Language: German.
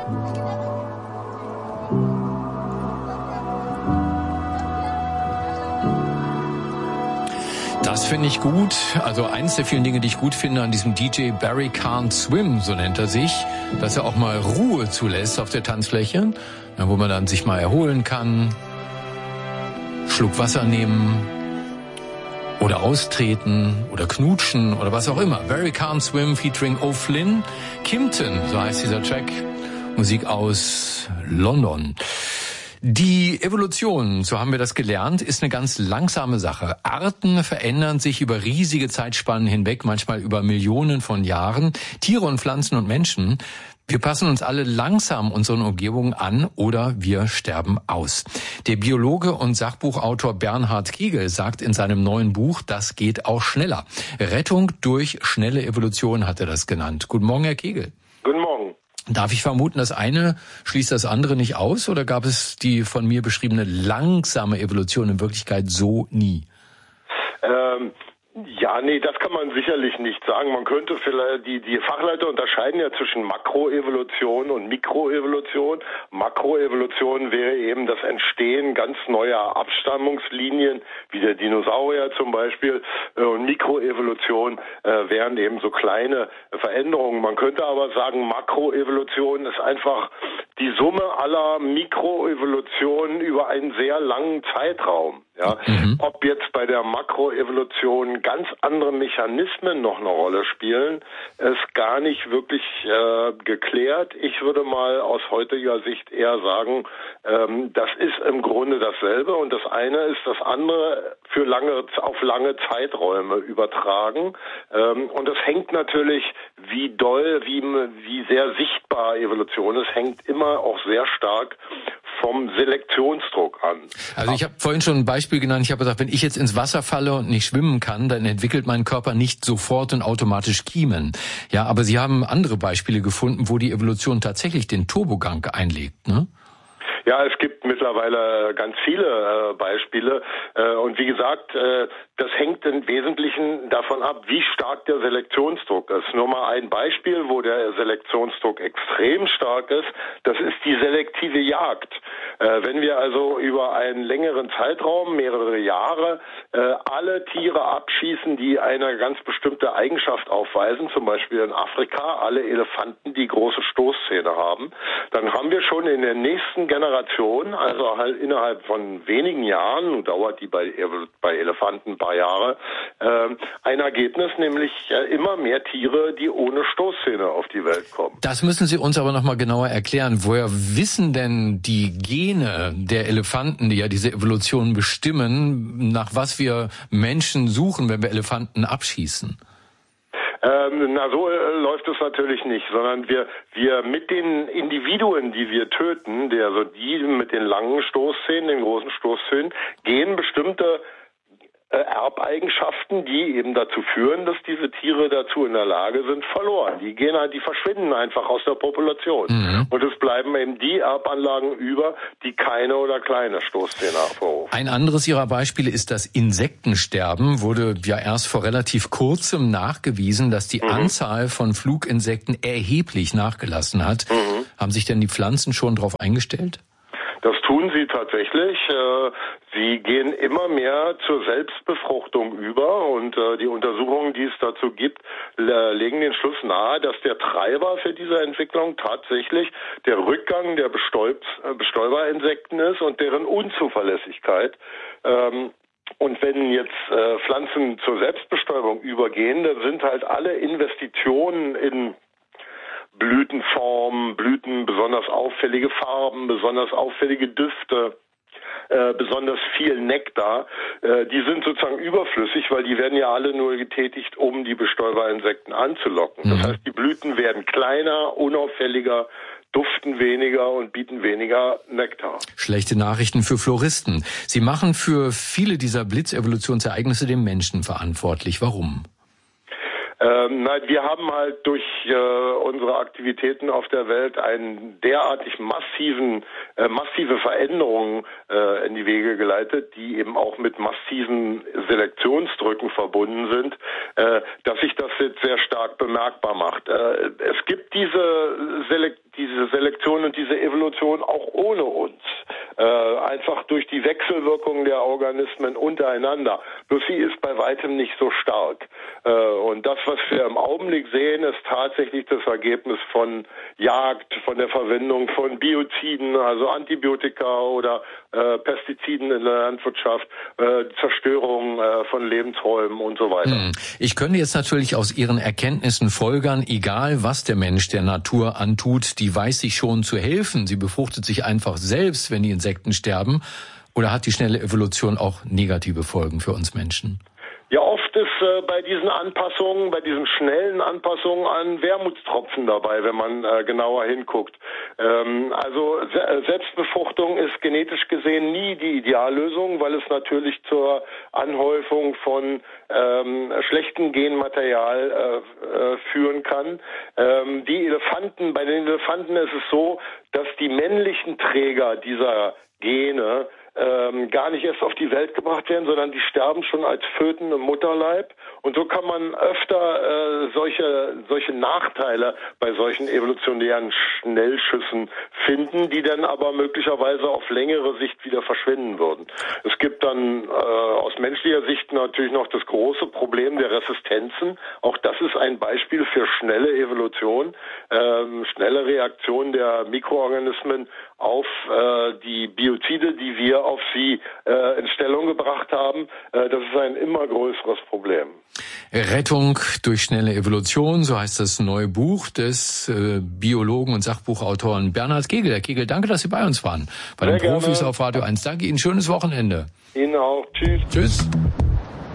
Das finde ich gut. Also eins der vielen Dinge, die ich gut finde an diesem DJ Barry Can't Swim, so nennt er sich, dass er auch mal Ruhe zulässt auf der Tanzfläche, wo man dann sich mal erholen kann, Schluck Wasser nehmen oder austreten oder knutschen oder was auch immer. Barry Can't Swim featuring O'Flynn. Kimpton, so heißt dieser Track. Musik aus London. Die Evolution, so haben wir das gelernt, ist eine ganz langsame Sache. Arten verändern sich über riesige Zeitspannen hinweg, manchmal über Millionen von Jahren. Tiere und Pflanzen und Menschen, wir passen uns alle langsam unseren Umgebungen an oder wir sterben aus. Der Biologe und Sachbuchautor Bernhard Kegel sagt in seinem neuen Buch, das geht auch schneller. Rettung durch schnelle Evolution hat er das genannt. Guten Morgen, Herr Kegel. Guten Morgen. Darf ich vermuten, das eine schließt das andere nicht aus, oder gab es die von mir beschriebene langsame Evolution in Wirklichkeit so nie? Ja, nee, das kann man sicherlich nicht sagen. Man könnte vielleicht, die Fachleute unterscheiden ja zwischen Makroevolution und Mikroevolution. Makroevolution wäre eben das Entstehen ganz neuer Abstammungslinien, wie der Dinosaurier zum Beispiel. Und Mikroevolution wären eben so kleine Veränderungen. Man könnte aber sagen, Makroevolution ist einfach die Summe aller Mikroevolutionen über einen sehr langen Zeitraum. Ja, ob jetzt bei der Makroevolution ganz andere Mechanismen noch eine Rolle spielen, ist gar nicht wirklich geklärt. Ich würde mal aus heutiger Sicht eher sagen, das ist im Grunde dasselbe, und das eine ist das andere auf lange Zeiträume übertragen. Und es hängt natürlich, wie doll, wie sehr sichtbar Evolution ist, hängt immer auch sehr stark vom Selektionsdruck an. Also ich habe vorhin schon ein Beispiel genannt. Ich habe gesagt, wenn ich jetzt ins Wasser falle und nicht schwimmen kann, dann entwickelt mein Körper nicht sofort und automatisch Kiemen. Ja, aber Sie haben andere Beispiele gefunden, wo die Evolution tatsächlich den Turbogang einlegt, ne? Ja, es gibt mittlerweile ganz viele Beispiele. Und wie gesagt, das hängt im Wesentlichen davon ab, wie stark der Selektionsdruck ist. Nur mal ein Beispiel, wo der Selektionsdruck extrem stark ist, das ist die selektive Jagd. Wenn wir also über einen längeren Zeitraum, mehrere Jahre, alle Tiere abschießen, die eine ganz bestimmte Eigenschaft aufweisen, zum Beispiel in Afrika alle Elefanten, die große Stoßzähne haben, dann haben wir schon in der nächsten Generation, also halt innerhalb von wenigen Jahren, dauert die bei Elefanten ein paar Jahre, ein Ergebnis, nämlich immer mehr Tiere, die ohne Stoßzähne auf die Welt kommen. Das müssen Sie uns aber nochmal genauer erklären. Woher wissen denn die Gene der Elefanten, die ja diese Evolution bestimmen, nach was wir Menschen suchen, wenn wir Elefanten abschießen? So läuft es natürlich nicht, sondern wir mit den Individuen, die wir töten, die mit den langen Stoßzähnen, den großen Stoßzähnen, gehen bestimmte Erbeigenschaften, die eben dazu führen, dass diese Tiere dazu in der Lage sind, verloren. Die verschwinden einfach aus der Population. Und es bleiben eben die Erbanlagen über, die keine oder kleine Stoßzähne hervorrufen. Ein anderes Ihrer Beispiele ist das Insektensterben. Wurde ja erst vor relativ kurzem nachgewiesen, dass die Anzahl von Fluginsekten erheblich nachgelassen hat. Haben sich denn die Pflanzen schon darauf eingestellt? Das tun sie tatsächlich. Sie gehen immer mehr zur Selbstbefruchtung über, und die Untersuchungen, die es dazu gibt, legen den Schluss nahe, dass der Treiber für diese Entwicklung tatsächlich der Rückgang der Bestäuberinsekten ist und deren Unzuverlässigkeit. Und wenn jetzt Pflanzen zur Selbstbestäubung übergehen, dann sind halt alle Investitionen in Blütenformen, besonders auffällige Farben, besonders auffällige Düfte, besonders viel Nektar, die sind sozusagen überflüssig, weil die werden ja alle nur getätigt, um die Bestäuberinsekten anzulocken. Das heißt, die Blüten werden kleiner, unauffälliger, duften weniger und bieten weniger Nektar. Schlechte Nachrichten für Floristen. Sie machen für viele dieser Blitzevolutionsereignisse den Menschen verantwortlich. Warum? Wir haben halt durch unsere Aktivitäten auf der Welt einen derartig massive Veränderungen in die Wege geleitet, die eben auch mit massiven Selektionsdrücken verbunden sind, dass sich das jetzt sehr stark bemerkbar macht. Es gibt diese Selektion und diese Evolution auch ohne uns. Einfach durch die Wechselwirkung der Organismen untereinander. Bloß sie ist bei weitem nicht so stark. Und das, was wir im Augenblick sehen, ist tatsächlich das Ergebnis von Jagd, von der Verwendung von Bioziden, also Antibiotika oder Pestiziden in der Landwirtschaft, Zerstörung von Lebensräumen und so weiter. Ich könnte jetzt natürlich aus Ihren Erkenntnissen folgern, egal was der Mensch der Natur antut, die weiß sich schon zu helfen. Sie befruchtet sich einfach selbst, wenn die Insekten sterben. Oder hat die schnelle Evolution auch negative Folgen für uns Menschen? Ja, oft ist bei diesen Anpassungen, bei diesen schnellen Anpassungen ein Wermutstropfen dabei, wenn man genauer hinguckt. Also Selbstbefruchtung ist genetisch gesehen nie die Ideallösung, weil es natürlich zur Anhäufung von schlechtem Genmaterial führen kann. Bei den Elefanten ist es so, dass die männlichen Träger dieser Gene gar nicht erst auf die Welt gebracht werden, sondern die sterben schon als Föten im Mutterleib. Und so kann man öfter solche Nachteile bei solchen evolutionären Schnellschüssen finden, die dann aber möglicherweise auf längere Sicht wieder verschwinden würden. Es gibt dann aus menschlicher Sicht natürlich noch das große Problem der Resistenzen. Auch das ist ein Beispiel für schnelle Evolution, schnelle Reaktion der Mikroorganismen auf die Biozide, die wir auf sie in Stellung gebracht haben. Das ist ein immer größeres Problem. Rettung durch schnelle Evolution, so heißt das neue Buch des Biologen und Sachbuchautoren Bernhard Kegel. Herr Kegel, danke, dass Sie bei uns waren. Bei den Profis auf Radio 1. Danke Ihnen, schönes Wochenende. Ihnen auch. Tschüss. Tschüss.